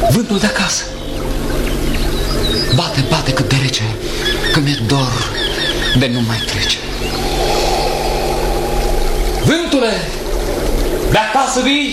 Vântul de acasă. Bate, bate cât de rece, că mi-e dor de nu mai trece. Vântule, de acasă vii?